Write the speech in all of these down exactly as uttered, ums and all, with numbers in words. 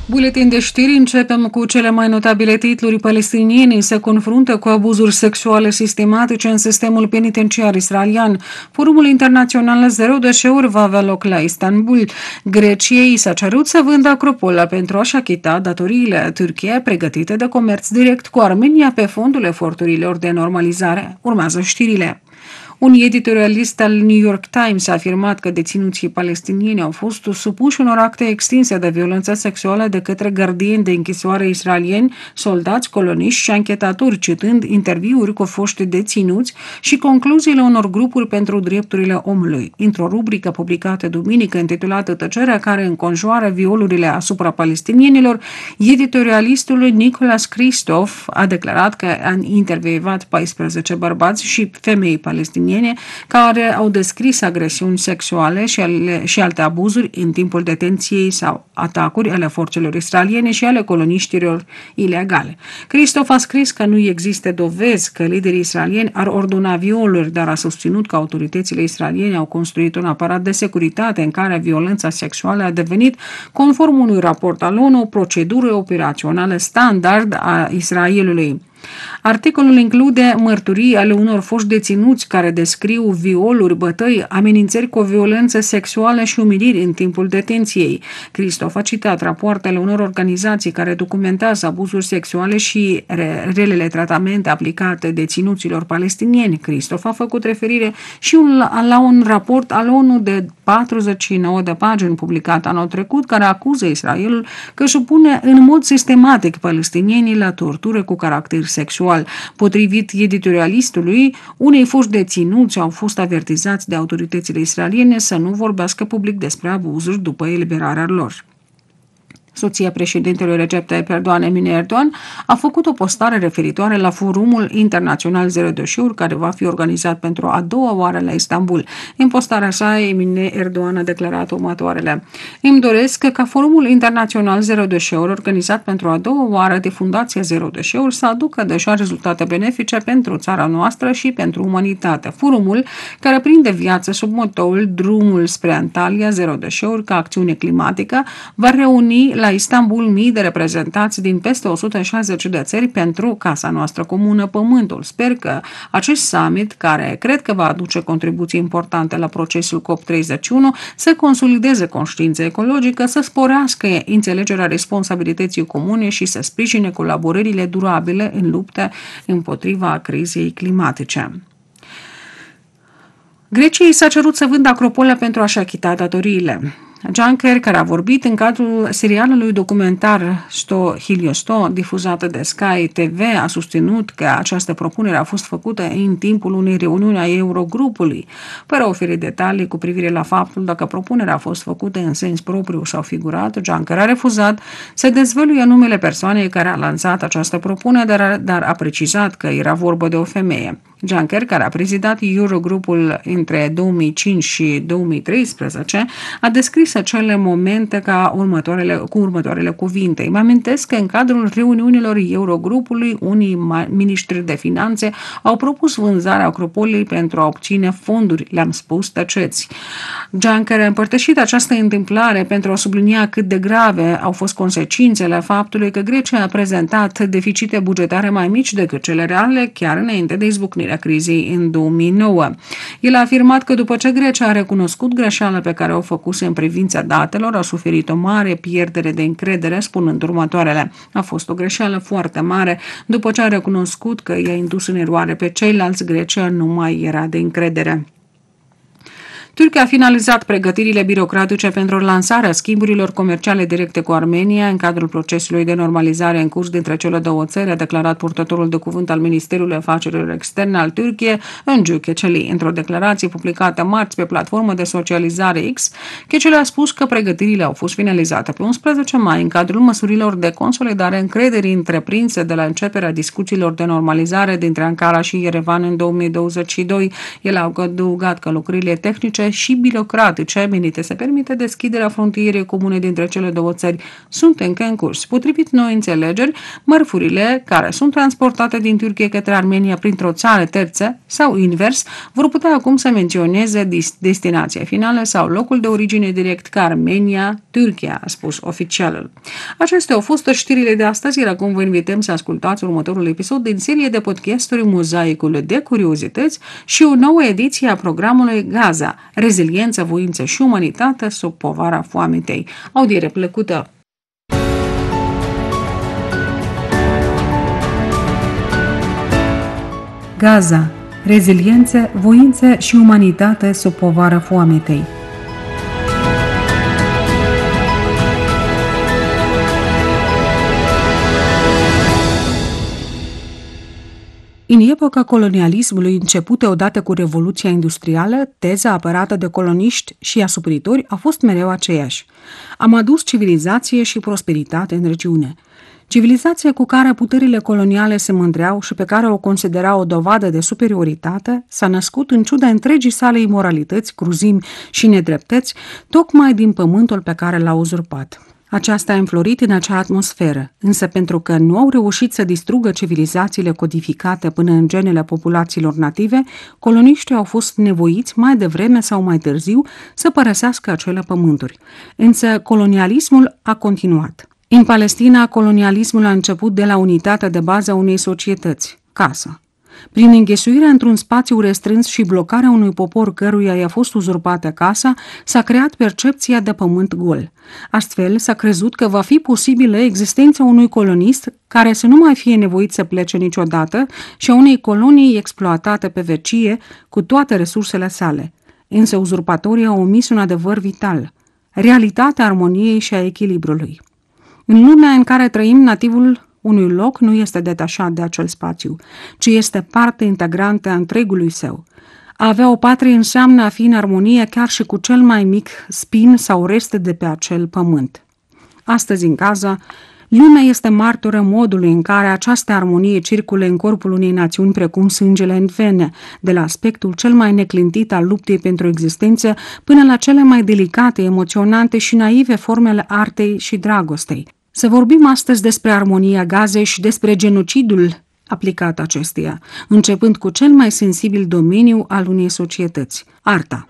Buletin de știri, începem cu cele mai notabile titluri. Palestinienii se confruntă cu abuzuri sexuale sistematice în sistemul penitenciar israelian. Forumul internațional Zero Deșeuri va avea loc la Istanbul. Greciei s-a cerut să vândă Acropola pentru a-și achita datoriile. Turcia pregătită de comerț direct cu Armenia pe fondul eforturilor de normalizare. Urmează știrile. Un editorialist al New York Times a afirmat că deținuții palestinieni au fost supuși unor acte extinse de violență sexuală de către gardieni de închisoare israelieni, soldați, coloniști și anchetatori, citând interviuri cu foști deținuți și concluziile unor grupuri pentru drepturile omului. Într-o rubrică publicată duminică intitulată Tăcerea care înconjoară violurile asupra palestinienilor, editorialistul Nicholas Kristof a declarat că a intervievat paisprezece bărbați și femei palestinieni care au descris agresiuni sexuale și, ale, și alte abuzuri în timpul detenției sau atacuri ale forțelor israeliene și ale coloniștilor ilegale. Christoph a scris că nu există dovezi că liderii israelieni ar ordona violuri, dar a susținut că autoritățile israeliene au construit un aparat de securitate în care violența sexuală a devenit, conform unui raport al ONU, o procedură operațională standard a Israelului. Articolul include mărturii ale unor foști deținuți care descriu violuri, bătăi, amenințări cu violență sexuală și umiliri în timpul detenției. Christoph a citat rapoartele unor organizații care documentează abuzuri sexuale și relele tratamente aplicate deținuților palestinieni. Christoph a făcut referire și un, la un raport al ONU de patruzeci și nouă de pagini publicat anul trecut, care acuză Israelul că își pune în mod sistematic palestinienii la tortură cu caracter sexual. Potrivit editorialistului, unei foști deținuți au fost avertizați de autoritățile israeliene să nu vorbească public despre abuzuri după eliberarea lor. Soția președintelui Recep Tayyip Erdogan, Emine Erdogan, a făcut o postare referitoare la Forumul Internațional Zero Deșeuri, care va fi organizat pentru a doua oară la Istanbul. În postarea sa, Emine Erdogan a declarat următoarele: Îmi doresc ca Forumul Internațional Zero Deșeuri, organizat pentru a doua oară de Fundația Zero Deșeuri, să aducă deja rezultate benefice pentru țara noastră și pentru umanitate. Forumul, care prinde viață sub motoul Drumul spre Antalya Zero Deșeuri ca acțiune climatică, va reuni la Istanbul mii de reprezentanți din peste o sută șaizeci de țări pentru casa noastră comună, Pământul. Sper că acest summit, care cred că va aduce contribuții importante la procesul COP treizeci și unu, să consolideze conștiința ecologică, să sporească înțelegerea responsabilității comune și să sprijine colaborările durabile în luptă împotriva crizei climatice. Greciei s-a cerut să vândă Acropola pentru a-și achita datoriile. Juncker, care a vorbit în cadrul serialului documentar Sto Hiliosto, difuzată de Sky T V, a susținut că această propunere a fost făcută în timpul unei reuniuni a Eurogrupului, fără a oferi detalii cu privire la faptul dacă propunerea a fost făcută în sens propriu sau figurat. Juncker a refuzat să dezvăluie numele persoanei care a lansat această propunere, dar, dar a precizat că era vorba de o femeie. Juncker, care a prezidat Eurogrupul între două mii cinci și două mii treisprezece, a descris acele momente ca următoarele, cu următoarele cuvinte. Îmi amintesc că în cadrul reuniunilor Eurogrupului, unii miniștri de finanțe au propus vânzarea Acropolei pentru a obține fonduri. Le-am spus, tăceți. Juncker a împărtășit această întâmplare pentru a sublinia cât de grave au fost consecințele faptului că Grecia a prezentat deficite bugetare mai mici decât cele reale, chiar înainte de izbucnirea crizei în două mii nouă. El a afirmat că după ce Grecia a recunoscut greșeala pe care o făcuse în privința datelor, a suferit o mare pierdere de încredere, spunând următoarele: a fost o greșeală foarte mare. După ce a recunoscut că i-a indus în eroare pe ceilalți, Grecia nu mai era de încredere. Turcia a finalizat pregătirile birocratice pentru lansarea schimburilor comerciale directe cu Armenia în cadrul procesului de normalizare în curs dintre cele două țări, a declarat purtătorul de cuvânt al Ministerului Afacerilor Externe al Turciei, Öncü Keçeli. Într-o declarație publicată marți pe platformă de socializare X, Keçeli a spus că pregătirile au fost finalizate pe unsprezece mai în cadrul măsurilor de consolidare încrederii întreprinse de la începerea discuțiilor de normalizare dintre Ankara și Yerevan în două mii douăzeci și doi. El a adăugat că lucrările tehnice politice și birocratice menite să permite deschiderea frontierei comune dintre cele două țări sunt încă în curs. Potrivit noi înțelegeri, mărfurile care sunt transportate din Turcia către Armenia printr-o țară terță sau invers vor putea acum să menționeze destinația finală sau locul de origine direct ca Armenia, Turcia, a spus oficialul. Acestea au fost știrile de astăzi, iar acum vă invităm să ascultați următorul episod din serie de podcasturi Mozaicul de curiozități și o nouă ediție a programului Gaza, reziliență, voință și umanitate sub povara foametei. Audiere plăcută! Gaza, reziliență, voință și umanitate sub povara foametei. În epoca colonialismului începută odată cu Revoluția Industrială, teza apărată de coloniști și asupritori a fost mereu aceeași. Am adus civilizație și prosperitate în regiune. Civilizația cu care puterile coloniale se mândreau și pe care o considera o dovadă de superioritate s-a născut în ciuda întregii sale imoralități, cruzimi și nedreptăți, tocmai din pământul pe care l-a uzurpat. Aceasta a înflorit în acea atmosferă, însă pentru că nu au reușit să distrugă civilizațiile codificate până în genele populațiilor native, coloniștii au fost nevoiți mai devreme sau mai târziu să părăsească acele pământuri. Însă colonialismul a continuat. În Palestina, colonialismul a început de la unitatea de bază a unei societăți, casa. Prin înghesuirea într-un spațiu restrâns și blocarea unui popor căruia i-a fost uzurpată casa, s-a creat percepția de pământ gol. Astfel, s-a crezut că va fi posibilă existența unui colonist care să nu mai fie nevoit să plece niciodată și a unei colonii exploatate pe vecie cu toate resursele sale. Însă uzurpatorii au omis un adevăr vital, realitatea armoniei și a echilibrului. În lumea în care trăim, nativul unui loc nu este detașat de acel spațiu, ci este parte integrantă a întregului său. A avea o patrie înseamnă a fi în armonie chiar și cu cel mai mic spin sau reste de pe acel pământ. Astăzi, în Gaza, lumea este martoră modului în care această armonie circulă în corpul unei națiuni precum sângele în vene, de la aspectul cel mai neclintit al luptei pentru existență până la cele mai delicate, emoționante și naive formele artei și dragostei. Să vorbim astăzi despre armonia Gazei și despre genocidul aplicat acesteia, începând cu cel mai sensibil domeniu al unei societăți, arta.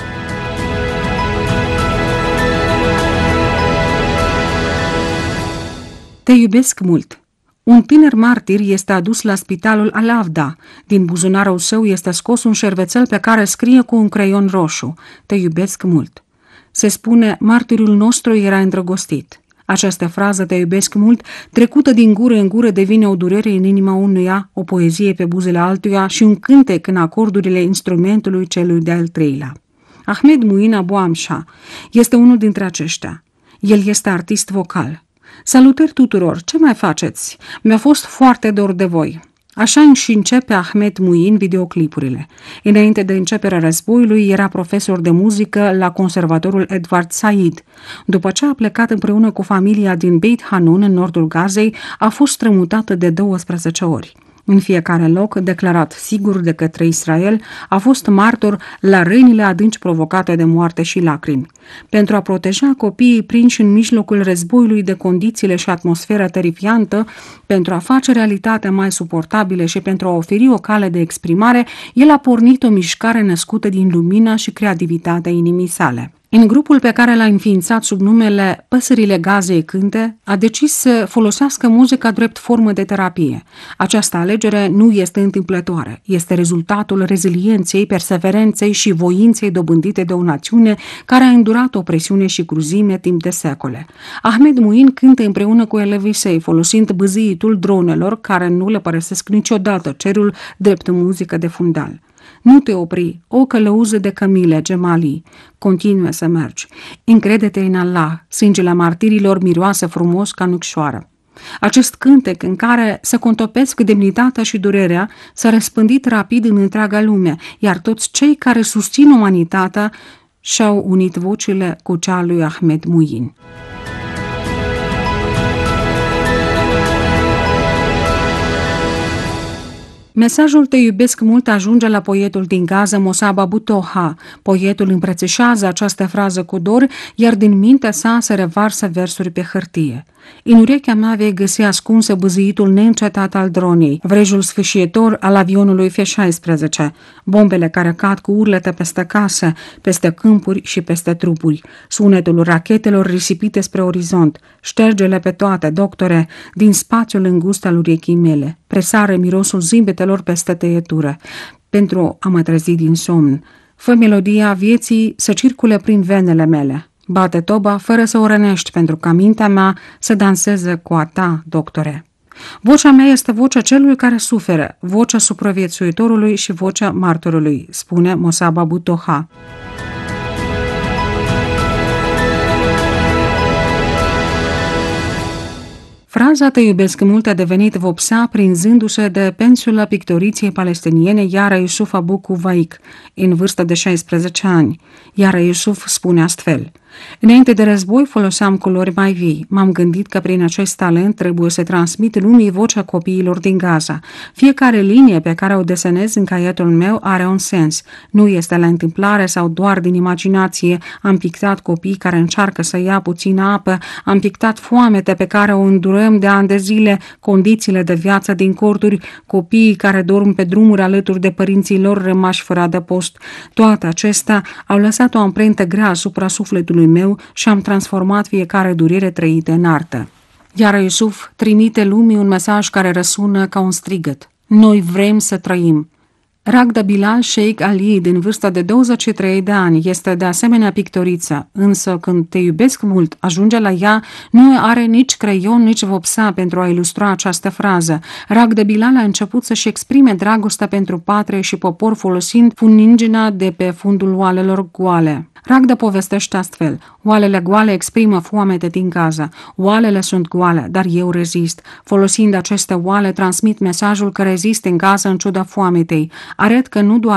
Te iubesc mult. Un tânăr martir este adus la spitalul Al-Avda. Din buzunarul său este scos un șervețel pe care scrie cu un creion roșu: Te iubesc mult. Se spune, martirul nostru era îndrăgostit. Această frază, te iubesc mult, trecută din gură în gură, devine o durere în inima unuia, o poezie pe buzele altuia și un cântec în acordurile instrumentului celui de-al treilea. Ahmed Muin Abu Amsha este unul dintre aceștia. El este artist vocal. Salutări tuturor, ce mai faceți? Mi-a fost foarte dor de voi. Așa și începe Ahmed Muin videoclipurile. Înainte de începerea războiului, era profesor de muzică la conservatorul Edward Said. După ce a plecat împreună cu familia din Beit Hanun, în nordul Gazei, a fost strămutată de douăsprezece ori. În fiecare loc, declarat sigur de către Israel, a fost martor la rănile adânci provocate de moarte și lacrimi. Pentru a proteja copiii prinși în mijlocul războiului de condițiile și atmosfera terifiantă, pentru a face realitatea mai suportabilă și pentru a oferi o cale de exprimare, el a pornit o mișcare născută din lumina și creativitatea inimii sale. În grupul pe care l-a înființat sub numele Păsările Gazei Cânte, a decis să folosească muzica drept formă de terapie. Această alegere nu este întâmplătoare, este rezultatul rezilienței, perseverenței și voinței dobândite de o națiune care a îndurat opresiune și cruzime timp de secole. Ahmed Muin cântă împreună cu elevii săi, folosind bâzâitul dronelor care nu le părăsesc niciodată cerul drept muzică de fundal. Nu te opri, o călăuză de cămile, Gemali, continuă să mergi. Încrede-te în Allah, sângele martirilor miroase frumos ca nucșoară. Acest cântec în care se contopesc demnitatea și durerea s-a răspândit rapid în întreaga lume, iar toți cei care susțin umanitatea și-au unit vocile cu cea lui Ahmed Muin. Mesajul "Te iubesc mult" ajunge la poetul din Gaza, Mosab Abu Toha. Poetul îmbrățișează această frază cu dor, iar din mintea sa se revarsă versuri pe hârtie. În urechea mea vei găsi ascunsă bâzâitul neîncetat al dronei, vrejul sfâșietor al avionului F șaisprezece, bombele care cad cu urlete peste case, peste câmpuri și peste trupuri, sunetul rachetelor risipite spre orizont. Șterge-le pe toate, doctore, din spațiul îngust al urechii mele. Presară mirosul zâmbetelor peste tăietură, pentru a mă trezi din somn. Fă melodia vieții să circule prin venele mele. Bate toba fără să o rănești, pentru ca mintea mea să danseze cu a ta, doctore. Vocea mea este vocea celui care suferă, vocea supraviețuitorului și vocea martorului, spune Mosab Abu Toha. Fraza "Te iubesc mult" a devenit vopsea prinzându-se de pensula pictoriției palestiniene Yara Yusuf Abu Kuwaik, în vârstă de șaisprezece ani. Yara Yusuf spune astfel: "Înainte de război foloseam culori mai vii. M-am gândit că prin acest talent trebuie să transmit lumii vocea copiilor din Gaza. Fiecare linie pe care o desenez în caietul meu are un sens. Nu este la întâmplare sau doar din imaginație. Am pictat copii care încearcă să ia puțină apă, am pictat foamete pe care o îndurăm de ani de zile, condițiile de viață din corturi, copiii care dorm pe drumuri alături de părinții lor rămași fără adăpost. Toate acestea au lăsat o amprentă grea asupra sufletului meu și am transformat fiecare durere trăită în artă." Iar Yusuf trimite lumii un mesaj care răsună ca un strigăt: "Noi vrem să trăim." Ragda Bilal Sheikh Ali, din vârsta de douăzeci și trei de ani, este de asemenea pictoriță, însă când "Te iubesc mult" ajunge la ea, nu are nici creion, nici vopsea pentru a ilustra această frază. Ragda Bilal a început să-și exprime dragostea pentru patrie și popor folosind funingina de pe fundul oalelor goale. Ragda povestește astfel: "Oalele goale exprimă foamete din Gaza. Oalele sunt goale, dar eu rezist. Folosind aceste oale, transmit mesajul că rezist în Gaza în ciuda foametei. Arăt că nu doar